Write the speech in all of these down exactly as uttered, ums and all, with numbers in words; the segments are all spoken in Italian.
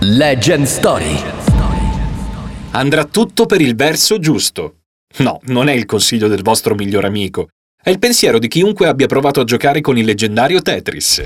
Legend Story. Andrà tutto per il verso giusto. No, non è il consiglio del vostro miglior amico. È il pensiero di chiunque abbia provato a giocare con il leggendario Tetris.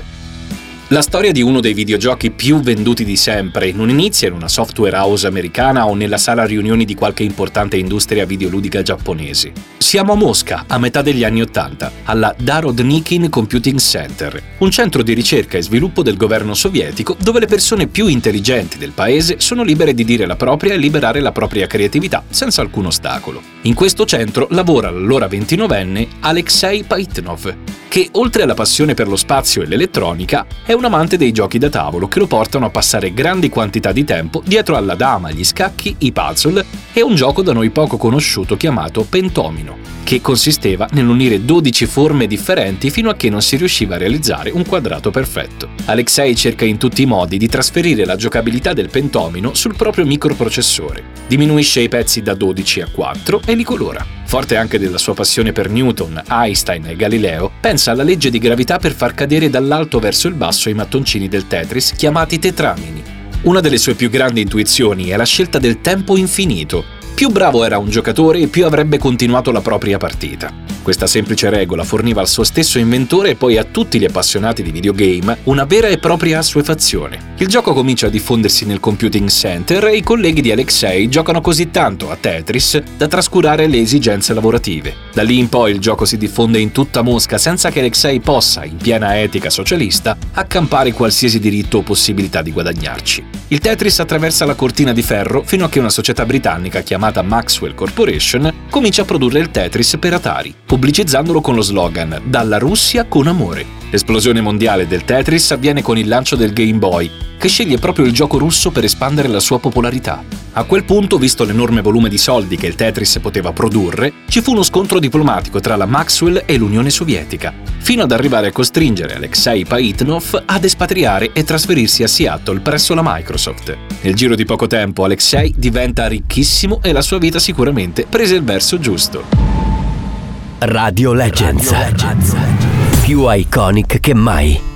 La storia di uno dei videogiochi più venduti di sempre non inizia in una software house americana o nella sala riunioni di qualche importante industria videoludica giapponese. Siamo a Mosca, a metà degli anni Ottanta, alla Narodnikin Computing Center, un centro di ricerca e sviluppo del governo sovietico dove le persone più intelligenti del paese sono libere di dire la propria e liberare la propria creatività senza alcun ostacolo. In questo centro lavora l'allora ventinovenne Alexei Paitnov, che oltre alla passione per lo spazio e l'elettronica è un amante dei giochi da tavolo che lo portano a passare grandi quantità di tempo dietro alla dama, gli scacchi, i puzzle e un gioco da noi poco conosciuto chiamato Pentomino, che consisteva nell'unire dodici forme differenti fino a che non si riusciva a realizzare un quadrato perfetto. Alexei cerca in tutti i modi di trasferire la giocabilità del pentomino sul proprio microprocessore, diminuisce i pezzi da dodici a quattro e li colora. Forte anche della sua passione per Newton, Einstein e Galileo, pensa alla legge di gravità per far cadere dall'alto verso il basso i mattoncini del Tetris chiamati tetramini. Una delle sue più grandi intuizioni è la scelta del tempo infinito. Più bravo era un giocatore e più avrebbe continuato la propria partita. Questa semplice regola forniva al suo stesso inventore e poi a tutti gli appassionati di videogame una vera e propria assuefazione. Il gioco comincia a diffondersi nel computing center e i colleghi di Alexei giocano così tanto a Tetris da trascurare le esigenze lavorative. Da lì in poi il gioco si diffonde in tutta Mosca senza che Alexei possa, in piena etica socialista, accampare qualsiasi diritto o possibilità di guadagnarci. Il Tetris attraversa la cortina di ferro fino a che una società britannica chiamata Maxwell Corporation comincia a produrre il Tetris per Atari, pubblicizzandolo con lo slogan «Dalla Russia con amore». L'esplosione mondiale del Tetris avviene con il lancio del Game Boy, che sceglie proprio il gioco russo per espandere la sua popolarità. A quel punto, visto l'enorme volume di soldi che il Tetris poteva produrre, ci fu uno scontro diplomatico tra la Maxwell e l'Unione Sovietica, fino ad arrivare a costringere Alexei Paitnov ad espatriare e trasferirsi a Seattle presso la Microsoft. Nel giro di poco tempo Alexei diventa ricchissimo e la sua vita sicuramente prese il verso giusto. Radio Legends. Radio Legends. Più iconic che mai.